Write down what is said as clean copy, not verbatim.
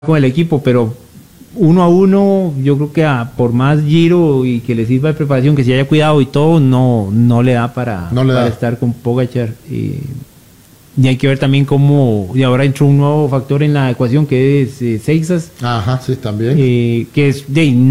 con el equipo, pero uno a uno, yo creo que por más giro y que le sirva de preparación, que se haya cuidado y todo, no le da para estar con Pogačar. Y hay que ver también cómo, y ahora entró un nuevo factor en la ecuación que es Seixas. Ajá, sí, también. Que es